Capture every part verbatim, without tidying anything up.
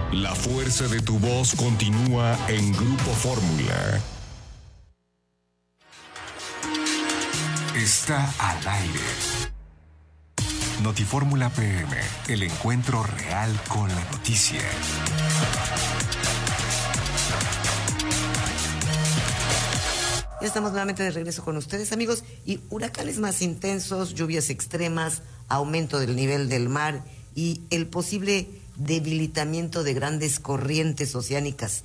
La fuerza de tu voz continúa en Grupo Fórmula. Está al aire. Notifórmula P M, el encuentro real con la noticia. Ya estamos nuevamente de regreso con ustedes, amigos, y huracanes más intensos, lluvias extremas, aumento del nivel del mar y el posible debilitamiento de grandes corrientes oceánicas.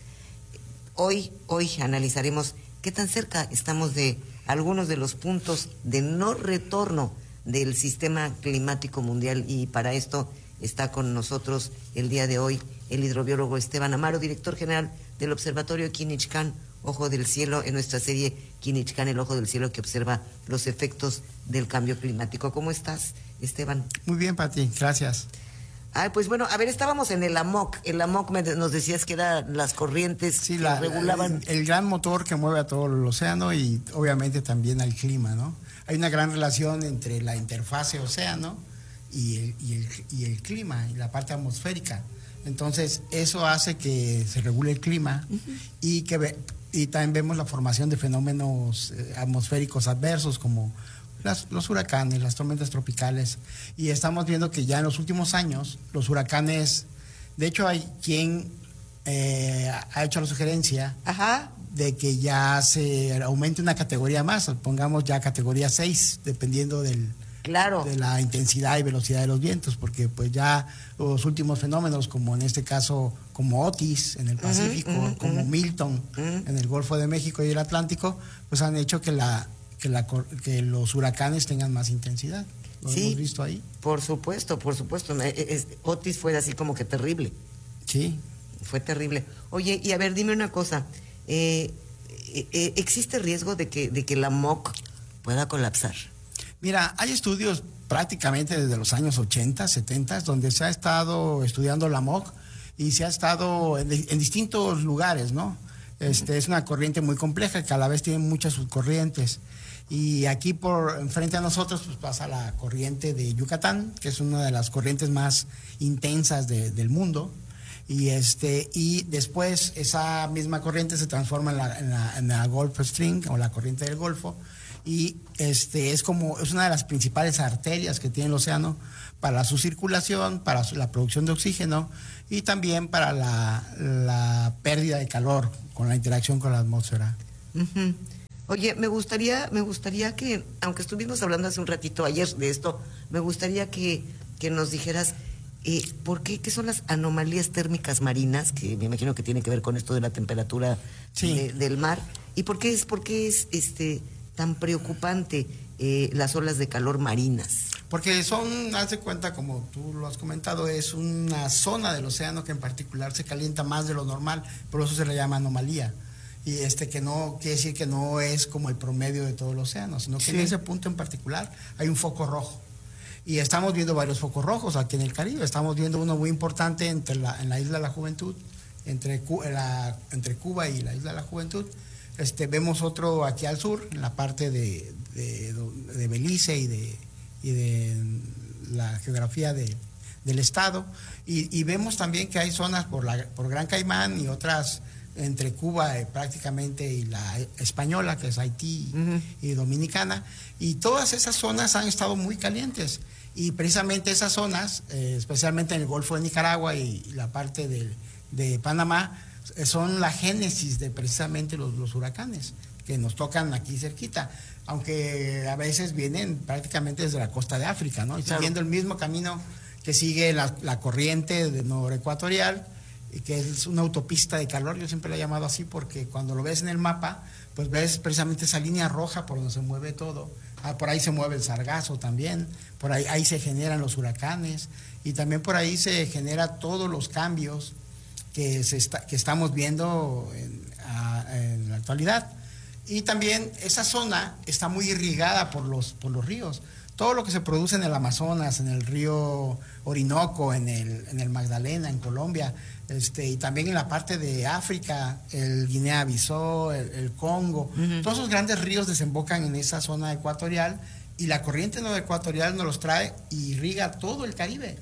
Hoy, hoy analizaremos qué tan cerca estamos de algunos de los puntos de no retorno del sistema climático mundial, y para esto está con nosotros el día de hoy el hidrobiólogo Esteban Amaro, director general del Observatorio Quinichcán Ojo del Cielo, en nuestra serie Quinichcán, el Ojo del Cielo, que observa los efectos del cambio climático. ¿Cómo estás, Esteban? Muy bien, Pati, gracias. Ah, pues bueno, a ver, estábamos en el AMOC. El AMOC me, nos decías que eran las corrientes sí, que la, regulaban. El, el gran motor que mueve a todo el océano y obviamente también al clima, ¿no? Hay una gran relación entre la interfase océano y el, y el, y el clima, y la parte atmosférica. Entonces, eso hace que se regule el clima uh-huh. y que ve, y también vemos la formación de fenómenos eh, atmosféricos adversos como las, los huracanes, las tormentas tropicales, y estamos viendo que ya en los últimos años los huracanes, de hecho hay quien eh, ha hecho la sugerencia Ajá. de que ya se aumente una categoría más, pongamos ya categoría seis, dependiendo del Claro. de la intensidad y velocidad de los vientos, porque pues ya los últimos fenómenos, como en este caso como Otis en el Pacífico, uh-huh, uh-huh, como uh-huh. Milton uh-huh. en el Golfo de México y el Atlántico, pues han hecho que la que la que los huracanes tengan más intensidad. ¿Lo sí, hemos visto ahí? Por supuesto, por supuesto. Es, Otis fue así como que terrible. Sí. Fue terrible. Oye, y a ver, dime una cosa. Eh, eh, ¿Existe riesgo de que de que la M O C pueda colapsar? Mira, hay estudios prácticamente desde los años ochenta, setenta, donde se ha estado estudiando la M O C y se ha estado en, en distintos lugares, ¿no? Este, es una corriente muy compleja que a la vez tiene muchas subcorrientes. Y aquí por enfrente a nosotros pues pasa la corriente de Yucatán, que es una de las corrientes más intensas de, del mundo. Y este y después esa misma corriente se transforma en la, en la, en la Gulf Stream, o la corriente del Golfo. Y este es como es una de las principales arterias que tiene el océano para su circulación, para su, la producción de oxígeno y también para la, la pérdida de calor con la interacción con la atmósfera. Uh-huh. Oye, me gustaría, me gustaría que, aunque estuvimos hablando hace un ratito ayer de esto, me gustaría que, que nos dijeras eh, por qué, qué son las anomalías térmicas marinas, que me imagino que tiene que ver con esto de la temperatura sí. de, del mar, y por qué es, por qué es este tan preocupante eh, las olas de calor marinas. Porque son, haz de cuenta, como tú lo has comentado, es una zona del océano que en particular se calienta más de lo normal, por eso se le llama anomalía. Y este que no quiere decir que no es como el promedio de todo el océano, sino que sí. en ese punto en particular hay un foco rojo. Y estamos viendo varios focos rojos aquí en el Caribe. Estamos viendo uno muy importante entre la, en la Isla de la Juventud, entre, la, entre Cuba y la Isla de la Juventud. Este, vemos otro aquí al sur, en la parte de, de, de Belice y de, y de la geografía de, del estado, y, y vemos también que hay zonas por, la, por Gran Caimán y otras entre Cuba eh, prácticamente y la española, que es Haití uh-huh. y Dominicana, y todas esas zonas han estado muy calientes, y precisamente esas zonas, eh, especialmente en el Golfo de Nicaragua y, y la parte de, de Panamá, son la génesis de precisamente los, los huracanes que nos tocan aquí cerquita, aunque a veces vienen prácticamente desde la costa de África, ¿no? Y claro. siguiendo el mismo camino que sigue la, la corriente de norecuatorial, que es una autopista de calor. Yo siempre la he llamado así porque cuando lo ves en el mapa, pues ves precisamente esa línea roja por donde se mueve todo. Ah, por ahí se mueve el sargazo también, por ahí, ahí se generan los huracanes, y también por ahí se generan todos los cambios que, se está, que estamos viendo en, a, en la actualidad. Y también esa zona está muy irrigada por los, por los ríos. Todo lo que se produce en el Amazonas, en el río Orinoco, en el, en el Magdalena, en Colombia, este, y también en la parte de África, el Guinea-Bissau, el, el Congo, uh-huh. todos esos grandes ríos desembocan en esa zona ecuatorial, y la corriente no ecuatorial nos los trae y irriga todo el Caribe.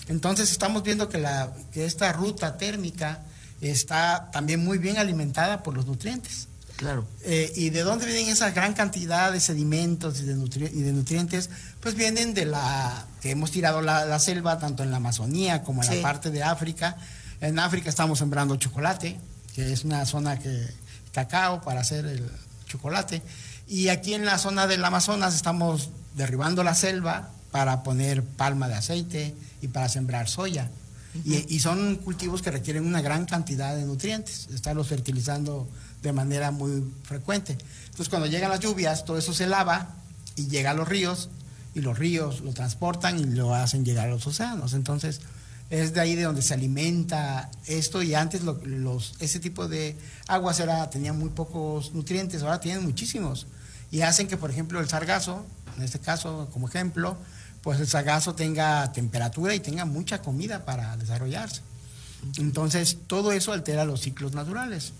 Entonces estamos viendo que, la, que esta ruta térmica está también muy bien alimentada por los nutrientes. Claro. Eh, ¿Y de dónde vienen esa gran cantidad de sedimentos y de, nutri y de nutrientes? Pues vienen de la que hemos tirado la, la selva, tanto en la Amazonía como en sí. la parte de África. En África estamos sembrando chocolate, que es una zona que cacao para hacer el chocolate. Y aquí en la zona del Amazonas estamos derribando la selva para poner palma de aceite y para sembrar soya. Uh-huh. y, y son cultivos que requieren una gran cantidad de nutrientes, estarlos fertilizando de manera muy frecuente. Entonces cuando llegan las lluvias, todo eso se lava y llega a los ríos, y los ríos lo transportan y lo hacen llegar a los océanos. Entonces es de ahí de donde se alimenta esto, y antes lo, los, ese tipo de aguas era, tenían muy pocos nutrientes, ahora tienen muchísimos, y hacen que, por ejemplo, el sargazo, en este caso como ejemplo, pues el sargazo tenga temperatura y tenga mucha comida para desarrollarse. Entonces todo eso altera los ciclos naturales.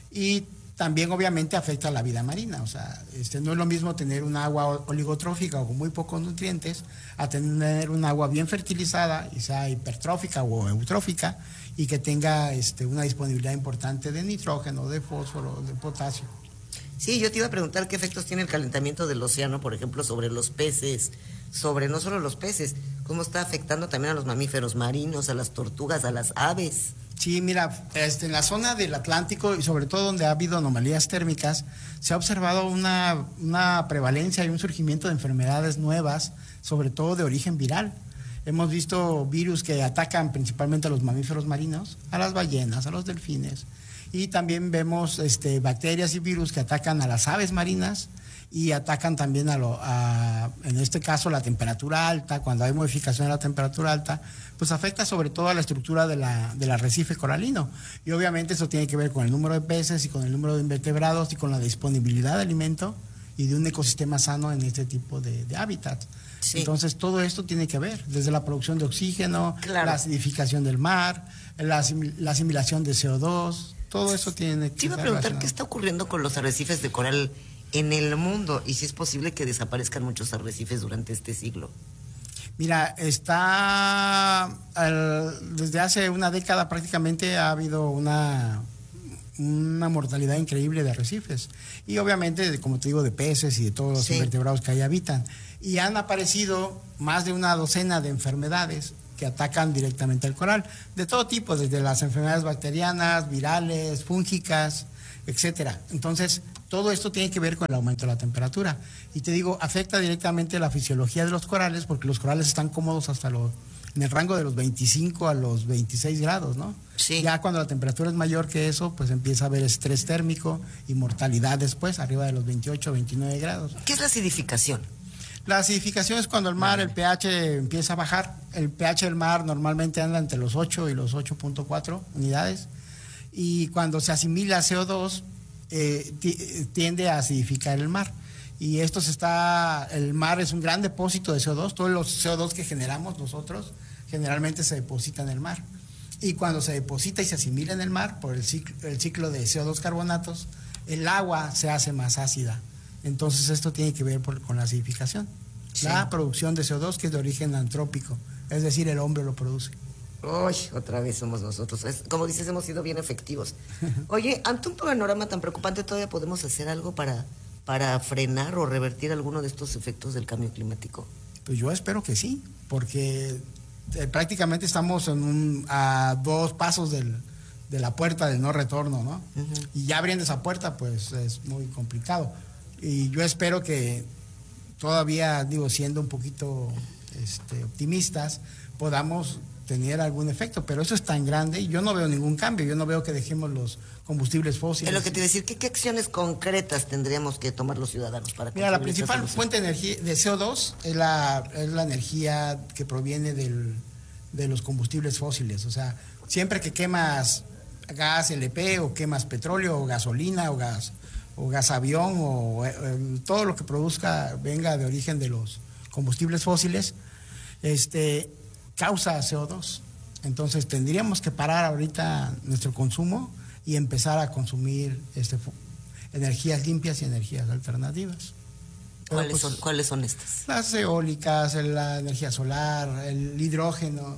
Y también obviamente afecta a la vida marina. O sea, este, no es lo mismo tener un agua oligotrófica o con muy pocos nutrientes a tener un agua bien fertilizada, y sea hipertrófica o eutrófica, y que tenga este, una disponibilidad importante de nitrógeno, de fósforo, de potasio. Sí, yo te iba a preguntar qué efectos tiene el calentamiento del océano, por ejemplo, sobre los peces, sobre no solo los peces, cómo está afectando también a los mamíferos marinos, a las tortugas, a las aves. Sí, mira, este, en la zona del Atlántico y sobre todo donde ha habido anomalías térmicas, se ha observado una, una prevalencia y un surgimiento de enfermedades nuevas, sobre todo de origen viral. Hemos visto virus que atacan principalmente a los mamíferos marinos, a las ballenas, a los delfines, y también vemos este, bacterias y virus que atacan a las aves marinas y atacan también a, lo, a, en este caso, la temperatura alta. Cuando hay modificación de la temperatura alta, pues afecta sobre todo a la estructura de la, del arrecife coralino. Y obviamente eso tiene que ver con el número de peces y con el número de invertebrados y con la disponibilidad de alimento y de un ecosistema sano en este tipo de, de hábitats. Sí. Entonces todo esto tiene que ver, desde la producción de oxígeno, claro. la acidificación del mar, la, asim la asimilación de C O dos, todo eso tiene que Te iba a preguntar qué está ocurriendo con los arrecifes de coral en el mundo, y si es posible que desaparezcan muchos arrecifes durante este siglo. Mira, está al, desde hace una década prácticamente ha habido una, una mortalidad increíble de arrecifes, y obviamente, como te digo, de peces y de todos los sí. invertebrados que ahí habitan, y han aparecido más de una docena de enfermedades que atacan directamente al coral, de todo tipo, desde las enfermedades bacterianas, virales, fúngicas, etcétera. Entonces, todo esto tiene que ver con el aumento de la temperatura. Y te digo, afecta directamente la fisiología de los corales, porque los corales están cómodos hasta los, en el rango de los veinticinco a los veintiséis grados, ¿no? Sí. Ya cuando la temperatura es mayor que eso, pues empieza a haber estrés térmico y mortalidad después, arriba de los veintiocho, veintinueve grados. ¿Qué es la acidificación? La acidificación es cuando el mar, el pH empieza a bajar. El pH del mar normalmente anda entre los ocho y los ocho punto cuatro unidades. Y cuando se asimila C O dos, eh, tiende a acidificar el mar. Y esto se está, el mar es un gran depósito de C O dos. Todos los C O dos que generamos nosotros generalmente se depositan en el mar. Y cuando se deposita y se asimila en el mar por el ciclo, el ciclo de C O dos carbonatos, el agua se hace más ácida. Entonces esto tiene que ver por, con la acidificación. Sí. La producción de C O dos, que es de origen antrópico, es decir, el hombre lo produce. Uy, otra vez somos nosotros. Es, como dices, hemos sido bien efectivos. Oye, ante un panorama tan preocupante, ¿todavía podemos hacer algo para, para frenar o revertir alguno de estos efectos del cambio climático? Pues yo espero que sí, porque eh, prácticamente estamos en un, a dos pasos del, de la puerta del no retorno, ¿no? Uh-huh. Y ya abriendo esa puerta, pues es muy complicado. Y yo espero que todavía, digo, siendo un poquito este, optimistas, podamos tener algún efecto, pero eso es tan grande y yo no veo ningún cambio. Yo no veo que dejemos los combustibles fósiles. Es lo que te iba a decir, ¿qué, qué acciones concretas tendríamos que tomar los ciudadanos para Mira, la principal fuente de energía de C O dos es la, es la energía que proviene del, de los combustibles fósiles. O sea, siempre que quemas gas L P o quemas petróleo o gasolina o gas o gas avión o eh, todo lo que produzca venga de origen de los combustibles fósiles, este causa C O dos. Entonces tendríamos que parar ahorita nuestro consumo y empezar a consumir este, energías limpias y energías alternativas. ¿Cuáles, pues, son, ¿Cuáles son estas? Las eólicas, la energía solar, el hidrógeno,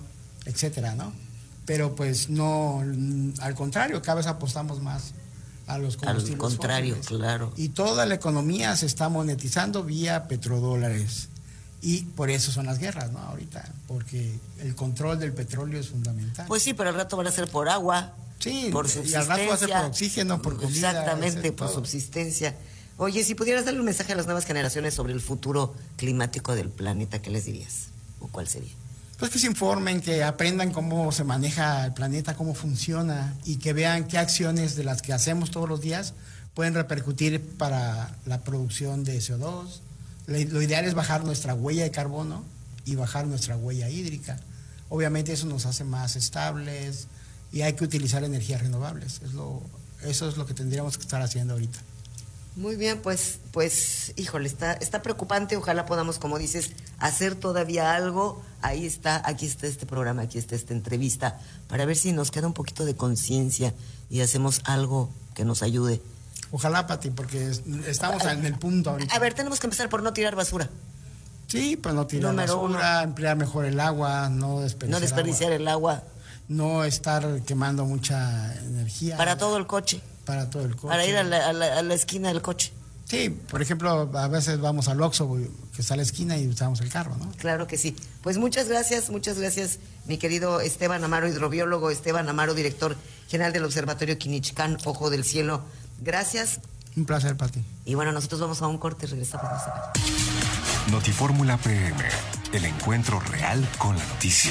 etcétera, ¿no? Pero pues no, al contrario, cada vez apostamos más a los combustibles Al contrario, fósiles. claro. Y toda la economía se está monetizando vía petrodólares. Y por eso son las guerras, ¿no? Ahorita, porque el control del petróleo es fundamental. Pues sí, pero al rato van a ser por agua, sí, por y subsistencia. al rato va a ser por oxígeno, por comida. Exactamente, por todo. subsistencia. Oye, si pudieras darle un mensaje a las nuevas generaciones sobre el futuro climático del planeta, ¿qué les dirías? ¿O cuál sería? Pues que se informen, que aprendan cómo se maneja el planeta, cómo funciona, y que vean qué acciones de las que hacemos todos los días pueden repercutir para la producción de C O dos. Lo ideal es bajar nuestra huella de carbono y bajar nuestra huella hídrica. Obviamente eso nos hace más estables y hay que utilizar energías renovables. Es lo, eso es lo que tendríamos que estar haciendo ahorita. Muy bien, pues, pues, híjole, está, está preocupante. Ojalá podamos, como dices, hacer todavía algo. Ahí está, aquí está este programa, aquí está esta entrevista, para ver si nos queda un poquito de conciencia y hacemos algo que nos ayude. Ojalá, Pati, porque estamos en el punto ahorita. A ver, tenemos que empezar por no tirar basura. Sí, pues no tirar Número basura, uno. emplear mejor el agua, no desperdiciar No desperdiciar agua, el agua. no estar quemando mucha energía. Para todo el coche. Para todo el coche. Para ir a la, a la, a la esquina del coche. Sí, por ejemplo, a veces vamos al Oxxo, que está a la esquina, y usamos el carro, ¿no? Claro que sí. Pues muchas gracias, muchas gracias, mi querido Esteban Amaro, hidrobiólogo, Esteban Amaro, director general del Observatorio Quinichcán, Ojo del Cielo. Gracias. Un placer, Pati. Y bueno, nosotros vamos a un corte y regresamos. Notifórmula P M, el encuentro real con la noticia.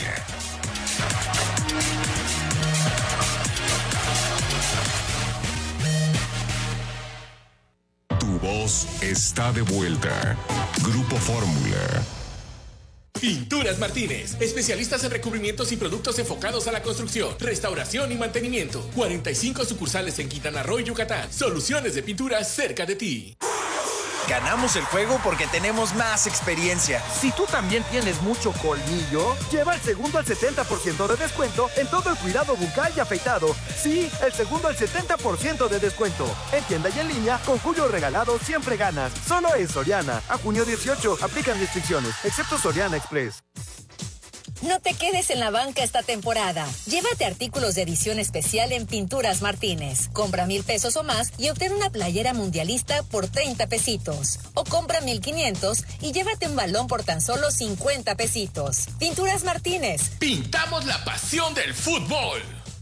Tu voz está de vuelta. Grupo Fórmula. Pinturas Martínez, especialistas en recubrimientos y productos enfocados a la construcción, restauración y mantenimiento. cuarenta y cinco sucursales en Quintana Roo y Yucatán. Soluciones de pinturas cerca de ti. Ganamos el juego porque tenemos más experiencia. Si tú también tienes mucho colmillo, lleva el segundo al setenta por ciento de descuento en todo el cuidado bucal y afeitado. Sí, el segundo al setenta por ciento de descuento. En tienda y en línea, con Julio Regalado siempre ganas. Solo en Soriana. A junio dieciocho, aplican restricciones, excepto Soriana Express. No te quedes en la banca esta temporada. Llévate artículos de edición especial en Pinturas Martínez. Compra mil pesos o más y obtén una playera mundialista por treinta pesitos. O compra mil quinientos y llévate un balón por tan solo cincuenta pesitos. Pinturas Martínez. Pintamos la pasión del fútbol.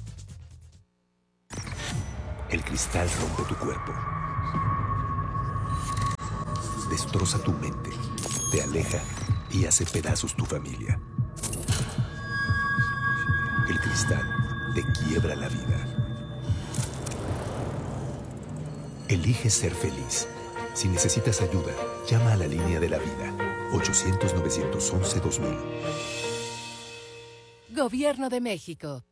El cristal rompe tu cuerpo. Destroza tu mente. Te aleja y hace pedazos tu familia. El cristal te quiebra la vida. Elige ser feliz. Si necesitas ayuda, llama a la línea de la vida. ochocientos, novecientos once, dos mil. Gobierno de México.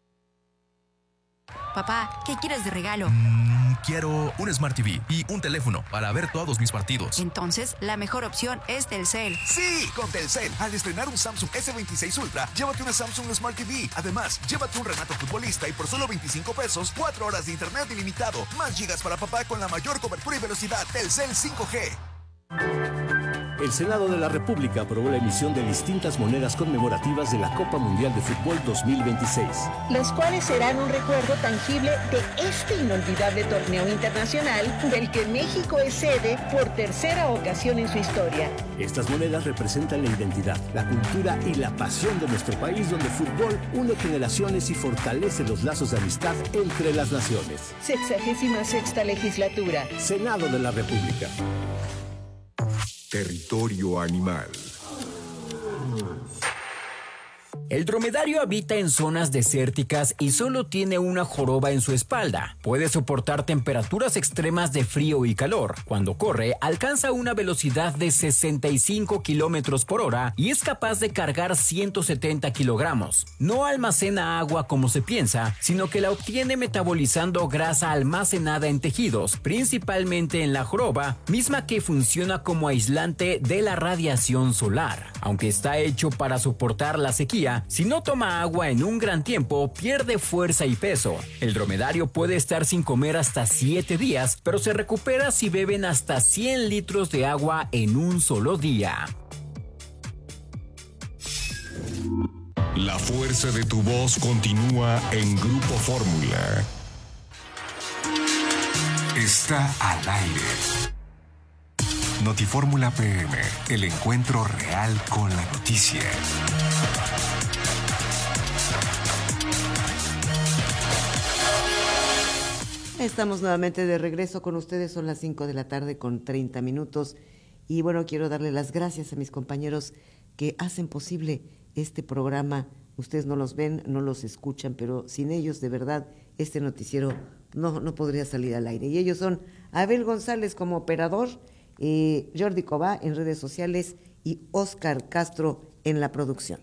Papá, ¿qué quieres de regalo? Mm, quiero un Smart T V y un teléfono para ver todos mis partidos. Entonces, la mejor opción es Telcel. Sí, con Telcel. Al estrenar un Samsung ese veintiséis Ultra, llévate una Samsung Smart T V. Además, llévate un Renato Futbolista y por solo veinticinco pesos, cuatro horas de internet ilimitado. Más gigas para papá con la mayor cobertura y velocidad. Telcel cinco G. El Senado de la República aprobó la emisión de distintas monedas conmemorativas de la Copa Mundial de Fútbol dos mil veintiséis. Las cuales serán un recuerdo tangible de este inolvidable torneo internacional del que México es sede por tercera ocasión en su historia. Estas monedas representan la identidad, la cultura y la pasión de nuestro país, donde el fútbol une generaciones y fortalece los lazos de amistad entre las naciones. Sexagésima sexta legislatura. Senado de la República. Territorio animal. El dromedario habita en zonas desérticas y solo tiene una joroba en su espalda. Puede soportar temperaturas extremas de frío y calor. Cuando corre, alcanza una velocidad de sesenta y cinco kilómetros por hora y es capaz de cargar ciento setenta kilogramos. No almacena agua como se piensa, sino que la obtiene metabolizando grasa almacenada en tejidos, principalmente en la joroba, misma que funciona como aislante de la radiación solar. Aunque está hecho para soportar la sequía, si no toma agua en un gran tiempo, pierde fuerza y peso. El dromedario puede estar sin comer hasta siete días, pero se recupera si beben hasta cien litros de agua en un solo día. La fuerza de tu voz continúa en Grupo Fórmula. Está al aire. Notifórmula P M, el encuentro real con la noticia. Estamos nuevamente de regreso con ustedes, son las cinco de la tarde con treinta minutos. Y bueno, quiero darle las gracias a mis compañeros que hacen posible este programa. Ustedes no los ven, no los escuchan, pero sin ellos, de verdad, este noticiero no, no podría salir al aire. Y ellos son Abel González como operador, eh, Jordi Cobá en redes sociales y Óscar Castro en la producción.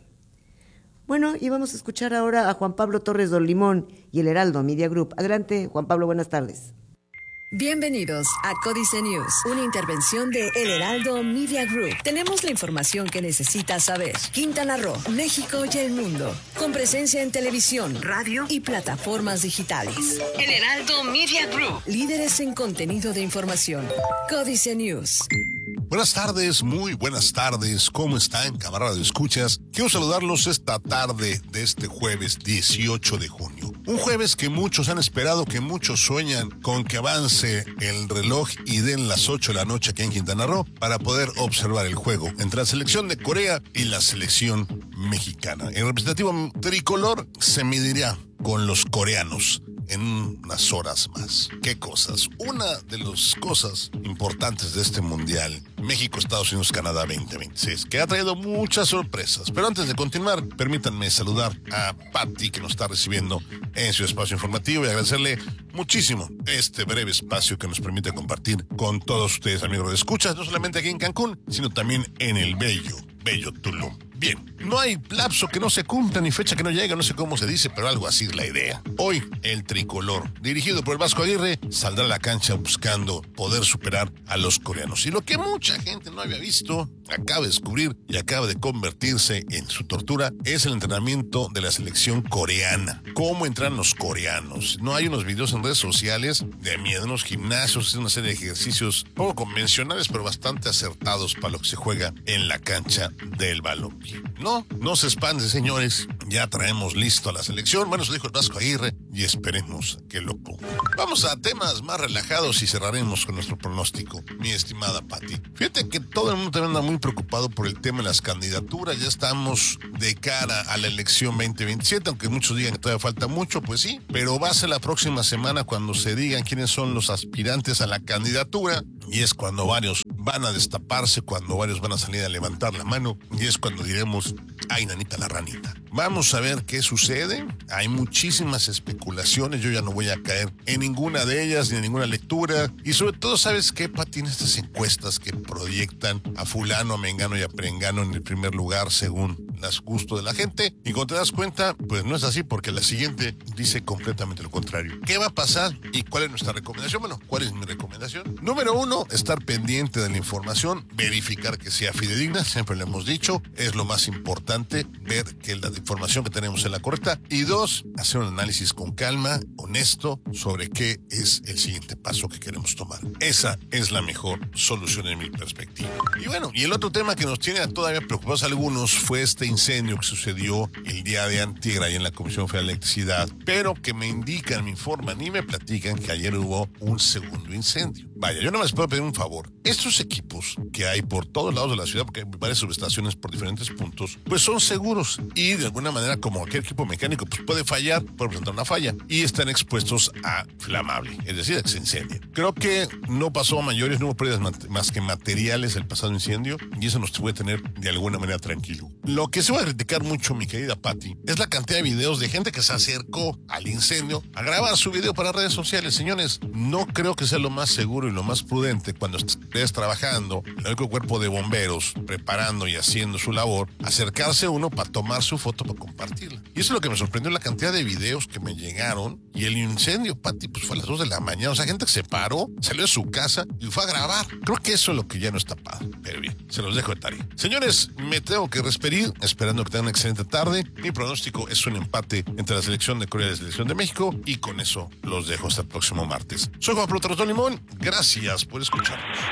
Bueno, y vamos a escuchar ahora a Juan Pablo Torres Don Limón y el Heraldo Media Group. Adelante, Juan Pablo, buenas tardes. Bienvenidos a Códice News, una intervención de El Heraldo Media Group. Tenemos la información que necesitas saber. Quintana Roo, México y el mundo, con presencia en televisión, radio y plataformas digitales. El Heraldo Media Group, líderes en contenido de información. Códice News. Buenas tardes, muy buenas tardes. ¿Cómo están, camarada de escuchas? Quiero saludarlos esta tarde de este jueves dieciocho de junio. Un jueves que muchos han esperado, que muchos sueñan con que avance el reloj y den las ocho de la noche aquí en Quintana Roo para poder observar el juego entre la selección de Corea y la selección mexicana. El representativo tricolor se medirá con los coreanos en unas horas más. ¿Qué cosas? Una de las cosas importantes de este mundial, México, Estados Unidos, Canadá veinte veintiséis, que ha traído muchas sorpresas. Pero antes de continuar, permítanme saludar a Patti, que nos está recibiendo en su espacio informativo, y agradecerle muchísimo este breve espacio que nos permite compartir con todos ustedes, amigos de escuchas, no solamente aquí en Cancún, sino también en el bello, bello Tulum. Bien, no hay lapso que no se cumpla ni fecha que no llegue, no sé cómo se dice, pero algo así es la idea. Hoy, el tricolor, dirigido por el Vasco Aguirre, saldrá a la cancha buscando poder superar a los coreanos. Y lo que mucha gente no había visto, acaba de descubrir y acaba de convertirse en su tortura, es el entrenamiento de la selección coreana. ¿Cómo entran los coreanos? No hay unos videos en redes sociales de miedo, unos gimnasios, una serie de ejercicios poco convencionales, pero bastante acertados para lo que se juega en la cancha del balón. No, no se espanten, señores. Ya traemos listo a la selección. Bueno, eso dijo el Vasco Aguirre y esperemos que lo cumpla. Vamos a temas más relajados y cerraremos con nuestro pronóstico, mi estimada Patti. Fíjate que todo el mundo también anda muy preocupado por el tema de las candidaturas. Ya estamos de cara a la elección veinte veintisiete, aunque muchos digan que todavía falta mucho, pues sí, pero va a ser la próxima semana cuando se digan quiénes son los aspirantes a la candidatura, y es cuando varios van a destaparse, cuando varios van a salir a levantar la mano, y es cuando diremos, ay, nanita la ranita. Vamos a ver qué sucede. Hay muchísimas especulaciones, yo ya no voy a caer en ninguna de ellas, ni en ninguna lectura, y sobre todo, ¿sabes qué, Pati? En estas encuestas que proyectan a fulano, a mengano y a perengano en el primer lugar según las gustos de la gente, y cuando te das cuenta, pues no es así, porque la siguiente dice completamente lo contrario. ¿Qué va a pasar y cuál es nuestra recomendación? Bueno, ¿cuál es mi recomendación? Número uno, estar pendiente de la información, verificar que sea fidedigna, siempre lo hemos dicho, es lo más importante, ver que la información que tenemos es la correcta, y dos, hacer un análisis con calma, honesto, sobre qué es el siguiente paso que queremos tomar. Esa es la mejor solución en mi perspectiva. Y bueno, y el otro tema que nos tiene todavía preocupados algunos fue este incendio que sucedió el día de antier ahí en la Comisión Federal de Electricidad, pero que me indican, me informan y me platican que ayer hubo un segundo incendio. Vaya, yo no me puedo pedir un favor. Estos equipos que hay por todos lados de la ciudad, porque hay varias subestaciones por diferentes puntos, pues son seguros y de alguna manera, como cualquier equipo mecánico, pues puede fallar, puede presentar una falla y están expuestos a flamable, es decir, a que se incendie. Creo que no pasó a mayores, no hubo pérdidas más que materiales el pasado incendio, y eso nos puede tener de alguna manera tranquilo. Lo que se va a criticar mucho, mi querida Patti, es la cantidad de videos de gente que se acercó al incendio a grabar su video para redes sociales. Señores, no creo que sea lo más seguro y lo más prudente cuando estés trabajando en el único cuerpo de bomberos, preparando y haciendo su labor, acercarse uno para tomar su foto para compartirla. Y eso es lo que me sorprendió, la cantidad de videos que me llegaron. Y el incendio, Pati, pues fue a las dos de la mañana. O sea, gente que se paró, salió de su casa y fue a grabar. Creo que eso es lo que ya no está padre. Pero bien, se los dejo de tarea. Señores, me tengo que despedir, esperando que tengan una excelente tarde. Mi pronóstico es un empate entre la selección de Corea y la selección de México, y con eso los dejo hasta el próximo martes. Soy Juan Pablo Torres Don Limón. Gracias por escucharnos.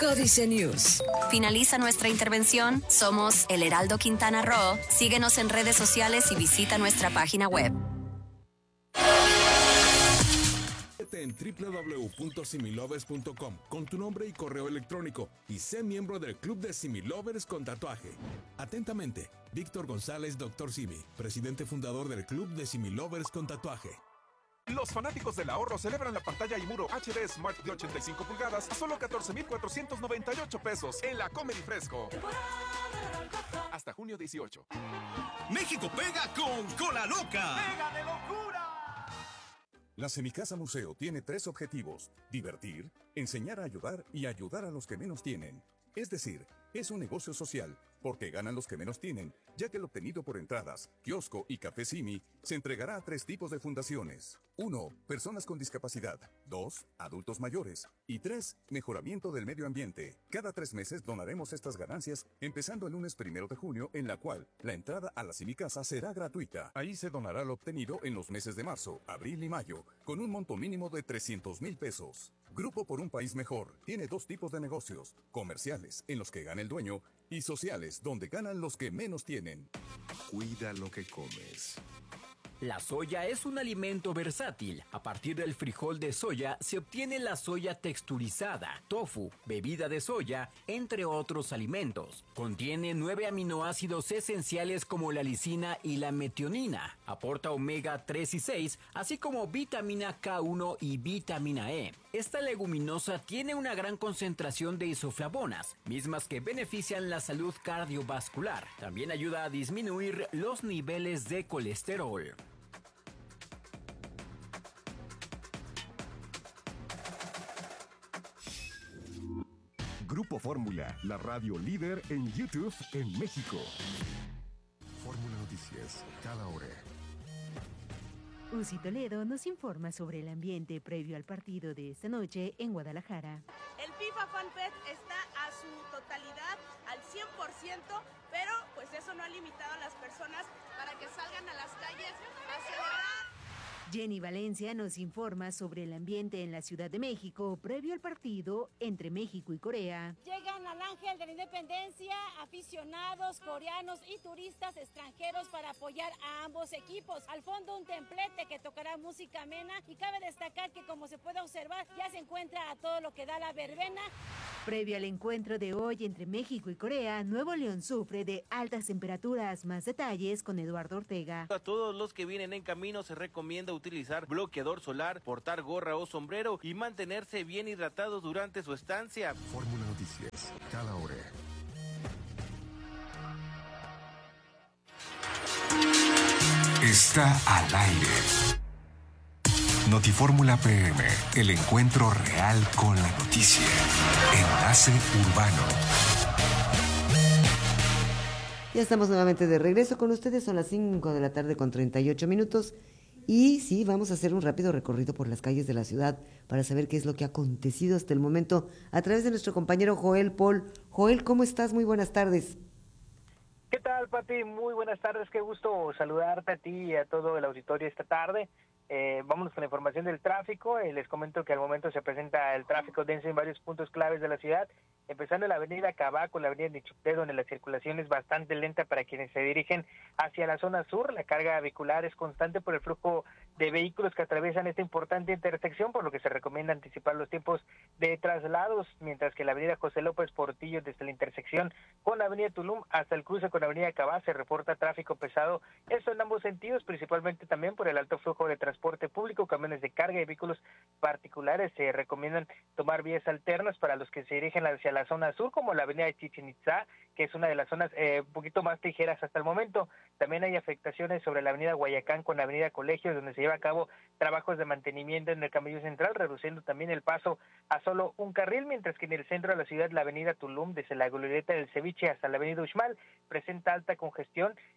Códice News. Finaliza nuestra intervención. Somos El Heraldo Quintana Roo. Síguenos en redes sociales y visita nuestra página web. En doble u doble u doble u punto similovers punto com con tu nombre y correo electrónico y sé miembro del Club de Similovers con tatuaje. Atentamente, Víctor González, doctor Simi, presidente fundador del Club de Similovers con tatuaje. Los fanáticos del ahorro celebran la pantalla y muro H D Smart de ochenta y cinco pulgadas a solo catorce mil cuatrocientos noventa y ocho pesos en la Comedy Fresco. Hasta junio dieciocho. México pega con Cola Loca. ¡Pega de locura! La Semicasa Museo tiene tres objetivos: divertir, enseñar a ayudar y ayudar a los que menos tienen. Es decir, es un negocio social, porque ganan los que menos tienen, ya que el obtenido por entradas, kiosco y café Simi se entregará a tres tipos de fundaciones. uno. Personas con discapacidad. dos. Adultos mayores. Y tres. Mejoramiento del medio ambiente. Cada tres meses donaremos estas ganancias, empezando el lunes primero de junio, en la cual la entrada a la Semicasa será gratuita. Ahí se donará lo obtenido en los meses de marzo, abril y mayo, con un monto mínimo de trescientos mil pesos. Grupo por un País Mejor tiene dos tipos de negocios: comerciales, en los que gana el dueño, y sociales, donde ganan los que menos tienen. Cuida lo que comes. La soya es un alimento versátil. A partir del frijol de soya se obtiene la soya texturizada, tofu, bebida de soya, entre otros alimentos. Contiene nueve aminoácidos esenciales como la lisina y la metionina. Aporta omega tres y seis, así como vitamina K uno y vitamina E. Esta leguminosa tiene una gran concentración de isoflavonas, mismas que benefician la salud cardiovascular. También ayuda a disminuir los niveles de colesterol. Grupo Fórmula, la radio líder en YouTube en México. Fórmula Noticias, cada hora. Uzi Toledo nos informa sobre el ambiente previo al partido de esta noche en Guadalajara. El FIFA Fan Fest está a su totalidad, al cien por ciento, pero pues eso no ha limitado a las personas para que salgan a las calles a celebrar. Jenny Valencia nos informa sobre el ambiente en la Ciudad de México previo al partido entre México y Corea. Llegan al Ángel de la Independencia aficionados coreanos y turistas extranjeros para apoyar a ambos equipos. Al fondo un templete que tocará música amena y cabe destacar que, como se puede observar, ya se encuentra a todo lo que da la verbena. Previo al encuentro de hoy entre México y Corea, Nuevo León sufre de altas temperaturas. Más detalles con Eduardo Ortega. A todos los que vienen en camino se recomienda utilizar bloqueador solar, portar gorra o sombrero y mantenerse bien hidratados durante su estancia. Fórmula Noticias, cada hora. Está al aire. Notifórmula P M, el encuentro real con la noticia. Enlace Urbano. Ya estamos nuevamente de regreso con ustedes, son las cinco de la tarde con treinta y ocho minutos. Y sí, vamos a hacer un rápido recorrido por las calles de la ciudad para saber qué es lo que ha acontecido hasta el momento a través de nuestro compañero Joel Paul. Joel, ¿cómo estás? Muy buenas tardes. ¿Qué tal, Pati? Muy buenas tardes, qué gusto saludarte a ti y a todo el auditorio esta tarde. Eh, vámonos con la información del tráfico. Eh, les comento que al momento se presenta el tráfico denso en varios puntos claves de la ciudad, empezando en la avenida Cabaco, la avenida Nichupté, donde la circulación es bastante lenta para quienes se dirigen hacia la zona sur. La carga vehicular es constante por el flujo de vehículos que atraviesan esta importante intersección, por lo que se recomienda anticipar los tiempos de traslados, mientras que la avenida José López Portillo, desde la intersección con la avenida Tulum hasta el cruce con la avenida Cabá, se reporta tráfico pesado, esto en ambos sentidos, principalmente también por el alto flujo de transporte público, camiones de carga y vehículos particulares. Se recomiendan tomar vías alternas para los que se dirigen hacia la zona sur, como la avenida de Chichén Itzá, que es una de las zonas eh, un poquito más ligeras hasta el momento. También hay afectaciones sobre la avenida Guayacán con la avenida Colegios, donde se lleva a cabo trabajos de mantenimiento en el Camino Central, reduciendo también el paso a solo un carril, mientras que en el centro de la ciudad, la avenida Tulum, desde la glorieta del Ceviche hasta la avenida Uxmal, presenta alta congestión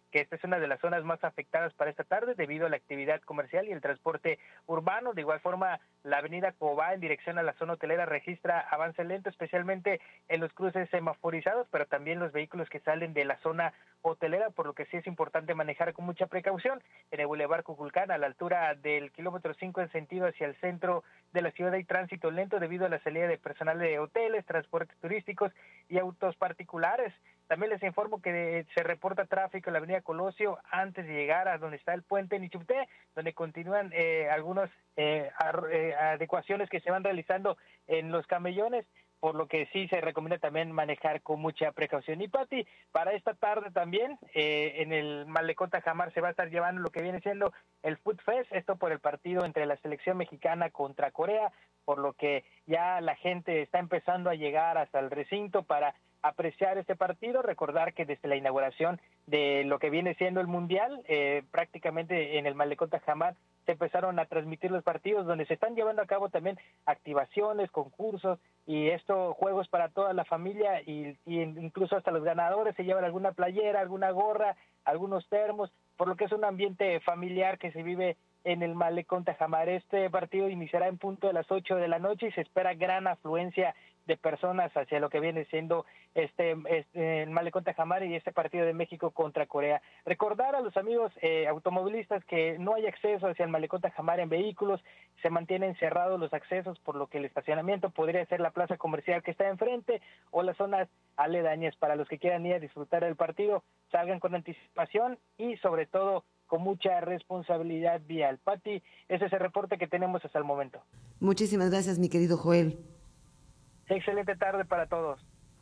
que esta es una de las zonas más afectadas para esta tarde debido a la actividad comercial y el transporte urbano. De igual forma, la avenida Cobá en dirección a la zona hotelera registra avance lento, especialmente en los cruces semaforizados, pero también los vehículos que salen de la zona hotelera, por lo que sí es importante manejar con mucha precaución. En el Boulevard Cuculcán, a la altura del kilómetro cinco en sentido hacia el centro de la ciudad, hay tránsito lento debido a la salida de personal de hoteles, transportes turísticos y autos particulares. También les informo que se reporta tráfico en la avenida Colosio antes de llegar a donde está el puente Nichupté, donde continúan eh, algunas eh, eh, adecuaciones que se van realizando en los camellones, por lo que sí se recomienda también manejar con mucha precaución. Y Pati, para esta tarde también eh, en el Malecón Tajamar se va a estar llevando lo que viene siendo el Food Fest, esto por el partido entre la selección mexicana contra Corea, por lo que ya la gente está empezando a llegar hasta el recinto para apreciar este partido. Recordar que desde la inauguración de lo que viene siendo el Mundial, eh, prácticamente en el Malecón Tajamar se empezaron a transmitir los partidos, donde se están llevando a cabo también activaciones, concursos, y esto, juegos para toda la familia, y, y incluso hasta los ganadores se llevan alguna playera, alguna gorra, algunos termos, por lo que es un ambiente familiar que se vive en el Malecón Tajamar. Este partido iniciará en punto de las ocho de la noche y se espera gran afluencia de personas hacia lo que viene siendo este, este el Malecón Tajamar y este partido de México contra Corea. Recordar a los amigos eh, automovilistas que no hay acceso hacia el Malecón Tajamar en vehículos, se mantienen cerrados los accesos, por lo que el estacionamiento podría ser la plaza comercial que está enfrente o las zonas aledañas. Para los que quieran ir a disfrutar del partido, salgan con anticipación y sobre todo con mucha responsabilidad vial. Pati, ese es el reporte que tenemos hasta el momento. Muchísimas gracias, mi querido Joel. Excelente tarde para todos.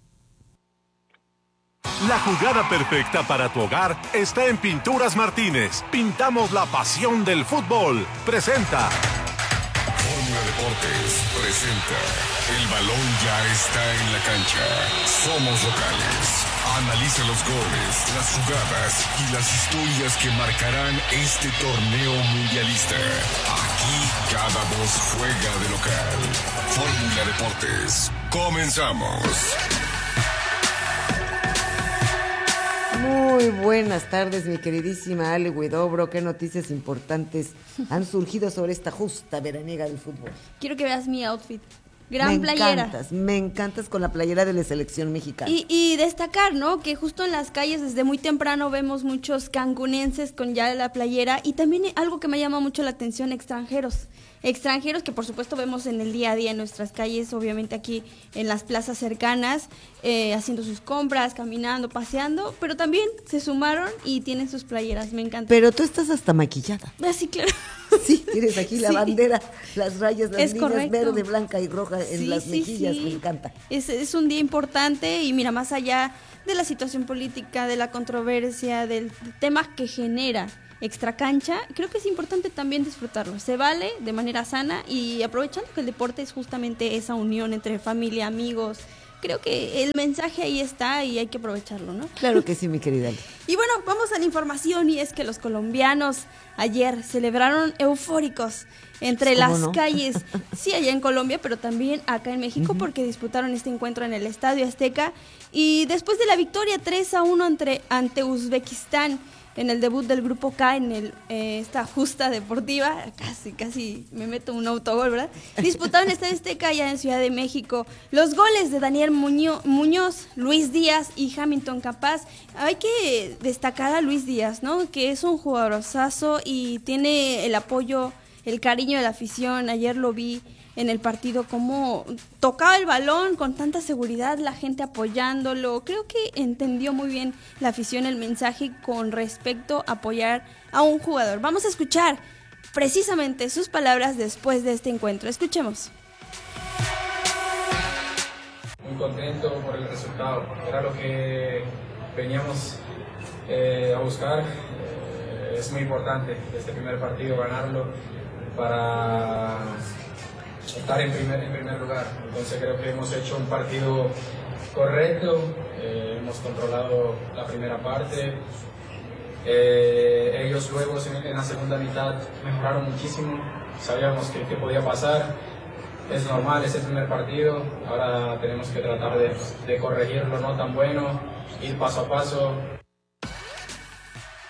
La jugada perfecta para tu hogar está en Pinturas Martínez. Pintamos la pasión del fútbol. Presenta. Fórmula Deportes presenta. El balón ya está en la cancha. Somos locales. Analiza los goles, las jugadas y las historias que marcarán este torneo mundialista. Aquí cada voz juega de local. Fórmula Deportes. Comenzamos. Muy buenas tardes, mi queridísima Ale Huidobro. ¿Qué noticias importantes han surgido sobre esta justa veraniega del fútbol? Quiero que veas mi outfit. Gran me playera. Me encantas, me encantas con la playera de la selección mexicana. Y, y destacar, ¿no? Que justo en las calles desde muy temprano vemos muchos cancunenses con ya la playera, y también algo que me llama mucho la atención, extranjeros. Extranjeros que por supuesto vemos en el día a día en nuestras calles, obviamente aquí en las plazas cercanas, eh, haciendo sus compras, caminando, paseando, pero también se sumaron y tienen sus playeras, me encanta. Pero tú estás hasta maquillada. Ah, sí, claro. Sí, tienes aquí la sí. bandera, las rayas, las es líneas correcto. verde, blanca y roja en sí, las sí, mejillas, sí. me encanta. Es, es un día importante y mira, más allá de la situación política, de la controversia, del tema que genera extracancha, creo que es importante también disfrutarlo. Se vale de manera sana y aprovechando que el deporte es justamente esa unión entre familia, amigos. Creo que el mensaje ahí está y hay que aprovecharlo, ¿no? Claro que sí, mi querida. Y bueno, vamos a la información, y es que los colombianos ayer celebraron eufóricos entre las no? calles, sí, allá en Colombia, pero también acá en México, uh-huh. porque disputaron este encuentro en el Estadio Azteca, y después de la victoria tres a uno ante, ante Uzbekistán, en el debut del Grupo K en el, eh, esta justa deportiva, casi, casi me meto un autogol, ¿verdad? Disputaron esta Azteca allá en Ciudad de México. Los goles de Daniel Muñoz, Muñoz, Luis Díaz y Hamilton Capaz. Hay que destacar a Luis Díaz, ¿no? Que es un jugadorazo y tiene el apoyo, el cariño de la afición. Ayer lo vi en el partido, cómo tocaba el balón con tanta seguridad, la gente apoyándolo. Creo que entendió muy bien la afición el mensaje con respecto a apoyar a un jugador. Vamos a escuchar precisamente sus palabras después de este encuentro. Escuchemos. Muy contento por el resultado. Era lo que veníamos eh, a buscar. Eh, es muy importante este primer partido ganarlo para estar en primer, en primer lugar. Entonces creo que hemos hecho un partido correcto, eh, hemos controlado la primera parte, eh, ellos luego en, en la segunda mitad mejoraron muchísimo, sabíamos que, que podía pasar, es normal, es el primer partido, ahora tenemos que tratar de, de corregir lo no tan bueno, ir paso a paso.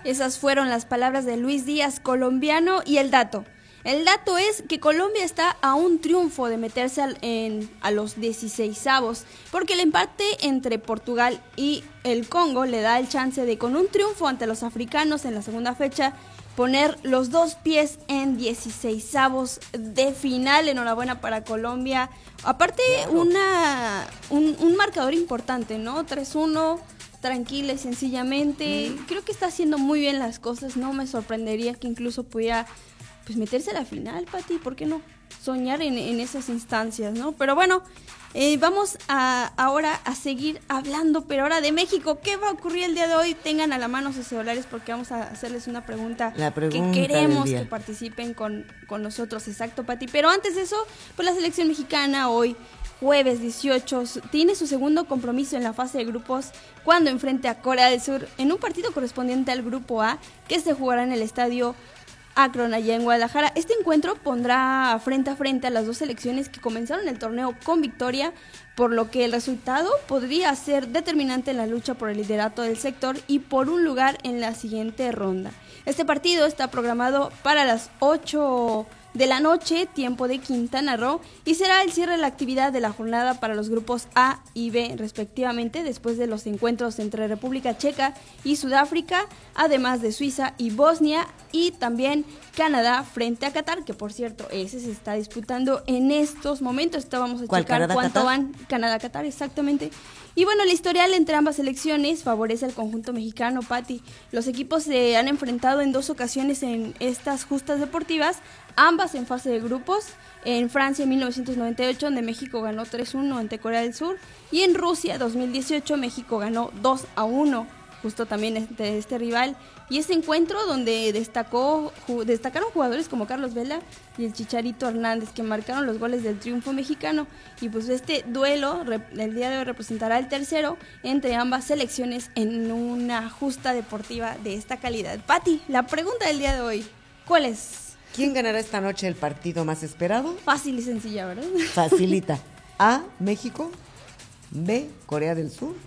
Esas fueron las palabras de Luis Díaz, colombiano, y el dato. El dato es que Colombia está a un triunfo de meterse al, en, a los dieciseisavos, porque el empate entre Portugal y el Congo le da el chance de, con un triunfo ante los africanos en la segunda fecha, poner los dos pies en dieciseisavos de final. Enhorabuena para Colombia. Aparte, claro. una un, un marcador importante, ¿no? tres uno, tranquila y sencillamente. Mm. Creo que está haciendo muy bien las cosas. No me sorprendería que incluso pudiera pues meterse a la final, Pati. ¿Por qué no? Soñar en, en esas instancias, ¿no? Pero bueno, eh, vamos a, ahora a seguir hablando, pero ahora de México. ¿Qué va a ocurrir el día de hoy? Tengan a la mano sus celulares porque vamos a hacerles una pregunta, la pregunta que queremos que participen con, con nosotros. Exacto, Pati. Pero antes de eso, pues la selección mexicana hoy, jueves dieciocho, tiene su segundo compromiso en la fase de grupos cuando enfrente a Corea del Sur en un partido correspondiente al grupo A que se jugará en el estadio Akron, allá en Guadalajara. Este encuentro pondrá frente a frente a las dos selecciones que comenzaron el torneo con victoria, por lo que el resultado podría ser determinante en la lucha por el liderato del sector y por un lugar en la siguiente ronda. Este partido está programado para las ocho de la noche, tiempo de Quintana Roo, y será el cierre de la actividad de la jornada para los grupos A y B, respectivamente, después de los encuentros entre República Checa y Sudáfrica, además de Suiza y Bosnia, y también Canadá frente a Qatar, que por cierto, ese se está disputando en estos momentos. Estábamos a checar Canadá, cuánto Qatar? van Canadá-Qatar, exactamente. Y bueno, el historial entre ambas selecciones favorece al conjunto mexicano, Pati. Los equipos se han enfrentado en dos ocasiones en estas justas deportivas, ambas en fase de grupos. En Francia en mil novecientos noventa y ocho, donde México ganó tres uno ante Corea del Sur, y en Rusia dos mil dieciocho, México ganó dos a uno, justo también de este rival. Y este encuentro donde destacó ju- destacaron jugadores como Carlos Vela y el Chicharito Hernández, que marcaron los goles del triunfo mexicano. Y pues este duelo rep- el día de hoy representará el tercero entre ambas selecciones en una justa deportiva de esta calidad. Pati, la pregunta del día de hoy, ¿cuál es? ¿Quién ganará esta noche el partido más esperado? Fácil y sencilla, ¿verdad? Facilita. A, México. B, Corea del Sur.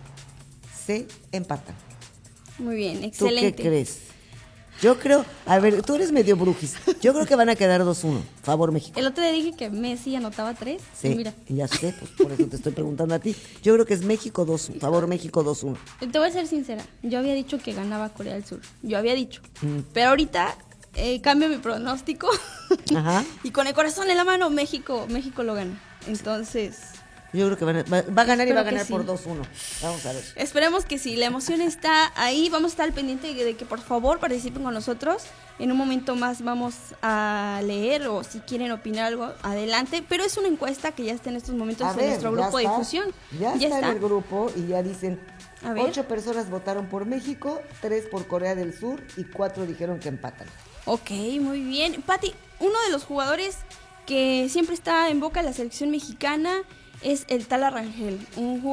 C, empatan. Muy bien, excelente. ¿Tú qué crees? Yo creo, a ver, tú eres medio brujis. Yo creo que van a quedar dos uno. Favor México. El otro día dije que Messi anotaba tres. Sí, y mira. ya sé, pues por eso te estoy preguntando a ti. Yo creo que es México dos, favor México dos uno. Te voy a ser sincera. Yo había dicho que ganaba Corea del Sur. Yo había dicho. Mm. Pero ahorita eh, cambio mi pronóstico. Ajá. Y con el corazón en la mano, México, México lo gana. Entonces, Yo creo que van a- va, va a ganar y va a Espero que ganar sí. por dos uno. Vamos a ver. esperemos que sí. La emoción está ahí. Vamos a estar al pendiente de, de que por favor participen con nosotros. En un momento más vamos a leer, o si quieren opinar algo, adelante. Pero es una encuesta que ya está en estos momentos A en ver, nuestro ya grupo de está. difusión. Ya, está, en el grupo y ya dicen, A ver. ocho personas votaron por México, tres por Corea del Sur y cuatro dijeron que empatan. Ok, muy bien. Pati, uno de los jugadores que siempre está en boca de la selección mexicana es el Tala Rangel, un jugador